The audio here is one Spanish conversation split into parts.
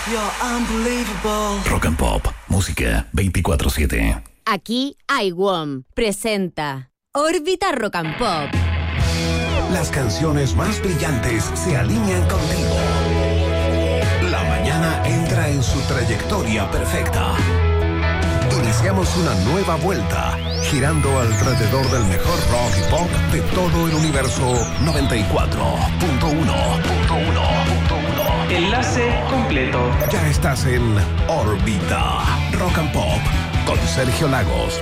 You're unbelievable. Rock and Pop, música 24/7. Aquí iWOM presenta Órbita Rock and Pop. Las canciones más brillantes se alinean contigo. La mañana entra en su trayectoria perfecta. Iniciamos una nueva vuelta, girando alrededor del mejor rock y pop de todo el universo 94.1.1.1. Enlace completo. Ya estás en órbita Rock and Pop con Sergio Lagos.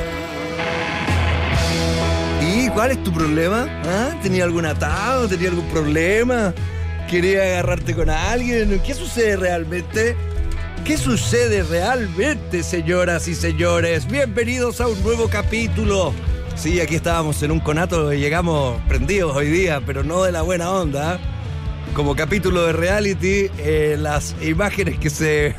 ¿Y cuál es tu problema? ¿Ah? ¿Tenía algún atado? ¿Tenía algún problema? ¿Quería agarrarte con alguien? ¿Qué sucede realmente? ¿Qué sucede realmente, señoras y señores? Bienvenidos a un nuevo capítulo. Sí, aquí estábamos en un conato y llegamos prendidos hoy día, pero no de la buena onda. Como capítulo de reality, las imágenes que se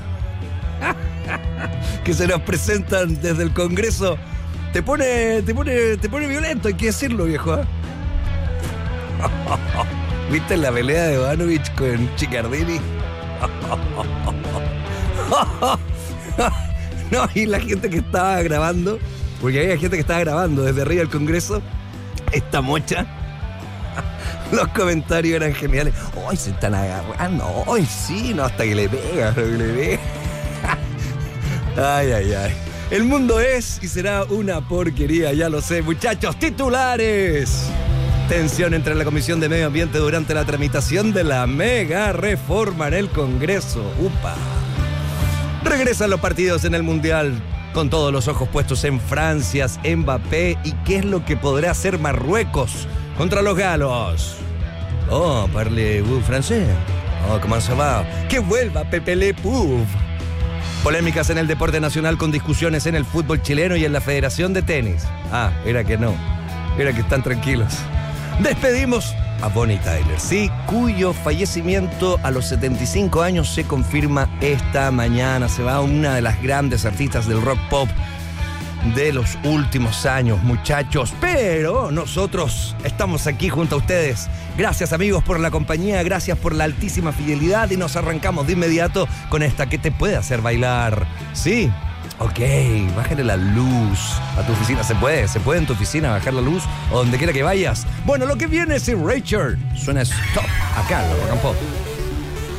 nos presentan desde el Congreso te pone violento, hay que decirlo, viejo. ¿Viste la pelea de Ivanovic con Chickardini? No, y la gente que estaba grabando, porque había gente que estaba grabando desde arriba del Congreso, esta mocha. Los comentarios eran geniales. ¡Ay, se están agarrando! ¡Ay, sí! No, hasta que le pega, Ay, ay, ay. El mundo es y será una porquería, ya lo sé. Muchachos, titulares. Tensión entre la Comisión de Medio Ambiente durante la tramitación de la mega reforma en el Congreso. ¡Upa! Regresan los partidos en el Mundial, con todos los ojos puestos en Francia, Mbappé y qué es lo que podrá hacer Marruecos contra los galos. Oh, parlez-vous français? Oh, ¿cómo se va? ¡Que vuelva Pepe Le Pew! Polémicas en el deporte nacional con discusiones en el fútbol chileno y en la Federación de Tenis. Ah, era que no. Era que están tranquilos. Despedimos a Bonnie Tyler, sí, cuyo fallecimiento a los 75 años se confirma esta mañana. Se va una de las grandes artistas del rock pop de los últimos años, muchachos. Pero nosotros estamos aquí junto a ustedes. Gracias, amigos, por la compañía, gracias por la altísima fidelidad y nos arrancamos de inmediato con esta que te puede hacer bailar. ¿Sí? Ok, bájale la luz a tu oficina. ¿Se puede en tu oficina bajar la luz o donde quiera que vayas? Bueno, lo que viene es Rachel. Suena Stop acá en Rock and Pop.